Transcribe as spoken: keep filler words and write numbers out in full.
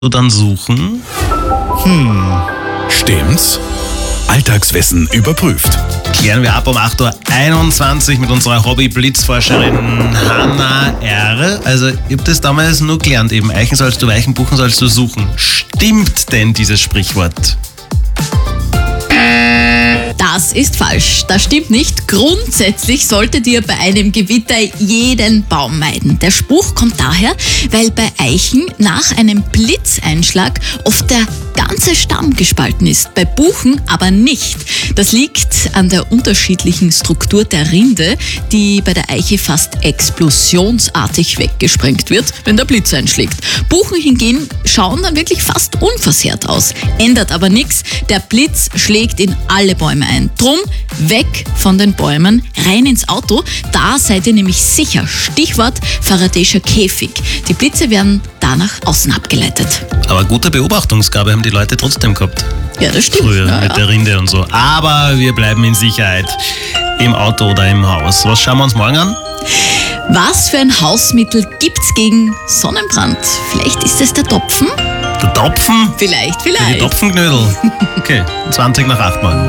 du dann suchen? Stimmt's? Alltagswissen überprüft. Klären wir ab um acht Uhr einundzwanzig mit unserer Hobby-Blitzforscherin Hanna R. Also, ich habe das damals nur gelernt, eben Eichen sollst du weichen, Buchen sollst du suchen. Stimmt denn dieses Sprichwort? Das ist falsch. Das stimmt nicht. Grundsätzlich solltet ihr bei einem Gewitter jeden Baum meiden. Der Spruch kommt daher, weil bei Eichen nach einem Blitzeinschlag oft der ganze Stamm gespalten ist, bei Buchen aber nicht. Das liegt an der unterschiedlichen Struktur der Rinde, die bei der Eiche fast explosionsartig weggesprengt wird, wenn der Blitz einschlägt. Buchen hingegen schauen dann wirklich fast unversehrt aus. Ändert aber nichts, der Blitz schlägt in alle Bäume ein. Drum weg von den Bäumen, rein ins Auto, da seid ihr nämlich sicher. Stichwort Faraday'scher Käfig. Die Blitze werden danach außen abgeleitet. Aber gute Beobachtungsgabe haben die Leute trotzdem gehabt. Ja, das stimmt. Früher Ja, mit ja. der Rinde und so. Aber wir bleiben in Sicherheit. Im Auto oder im Haus. Was schauen wir uns morgen an? Was für ein Hausmittel gibt's gegen Sonnenbrand? Vielleicht ist es der Topfen? Der Topfen? Vielleicht, Die vielleicht. Topfenknödel. Okay, zwanzig nach acht morgen.